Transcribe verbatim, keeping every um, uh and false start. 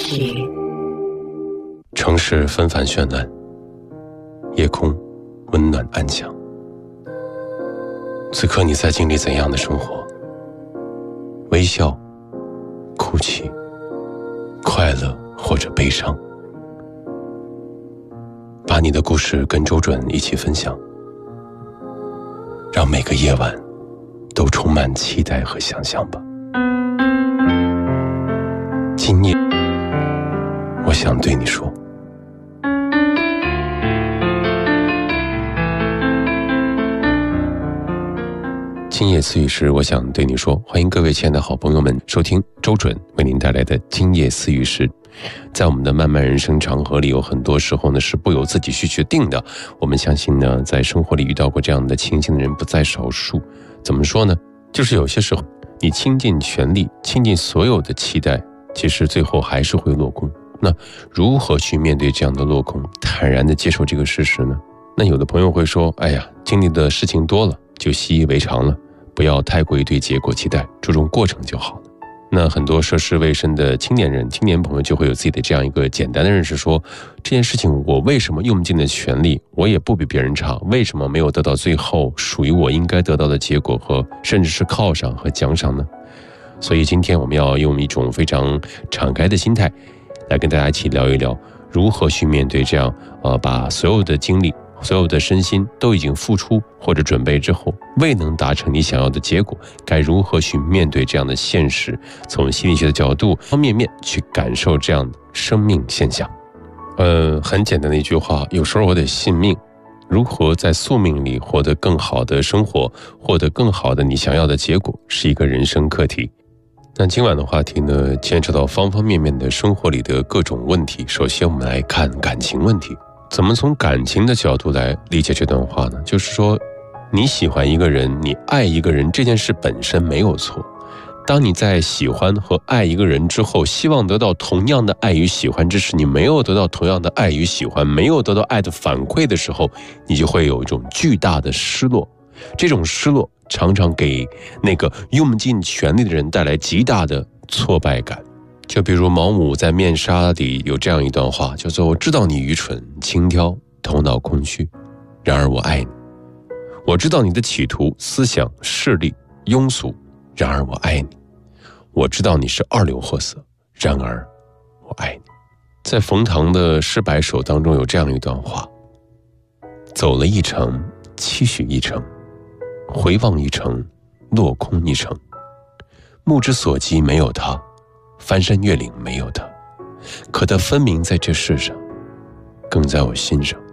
许。 城市纷繁绚烂，夜空温暖安详。此刻你在经历怎样的生活？微笑、哭泣、快乐或者悲伤？把你的故事跟周准一起分享，让每个夜晚都充满期待和想象吧。今夜，我想对你说。今夜思语时，我想对你说，欢迎各位亲爱的好朋友们收听周准为您带来的今夜思语时。在我们的漫漫人生长河里，有很多时候呢是不由自己去决定的。我们相信呢，在生活里遇到过这样的情形的人不在少数。怎么说呢？就是有些时候你倾尽全力，倾尽所有的期待，其实最后还是会落空。那如何去面对这样的落空，坦然地接受这个事实呢？那有的朋友会说，哎呀，经历的事情多了，就习以为常了，不要太过于对结果期待，注重过程就好了。那很多涉世未深的青年人、青年朋友就会有自己的这样一个简单的认识，说这件事情我为什么用尽了全力，我也不比别人差，为什么没有得到最后属于我应该得到的结果和甚至是犒赏和奖赏呢？所以今天我们要用一种非常敞开的心态来跟大家一起聊一聊，如何去面对这样呃，把所有的精力所有的身心都已经付出或者准备之后，未能达成你想要的结果，该如何去面对这样的现实？从心理学的角度，方方面面去感受这样的生命现象。呃，很简单的一句话，有时候我得信命。如何在宿命里获得更好的生活，获得更好的你想要的结果，是一个人生课题。那今晚的话题呢，牵扯到方方面面的生活里的各种问题。首先我们来看感情问题。怎么从感情的角度来理解这段话呢？就是说，你喜欢一个人，你爱一个人，这件事本身没有错。当你在喜欢和爱一个人之后，希望得到同样的爱与喜欢之时，你没有得到同样的爱与喜欢，没有得到爱的反馈的时候，你就会有一种巨大的失落。这种失落常常给那个用尽全力的人带来极大的挫败感。就比如毛姆在《面纱》里有这样一段话，叫做我知道你愚蠢、轻佻、头脑空虚，然而我爱你。我知道你的企图、思想、势力、庸俗，然而我爱你。我知道你是二流货色，然而我爱你。在冯唐的《诗百首》当中有这样一段话，走了一程，期许一程，回望一程，落空一程。目之所及没有他，翻山越岭没有他，可他分明在这世上，更在我心上。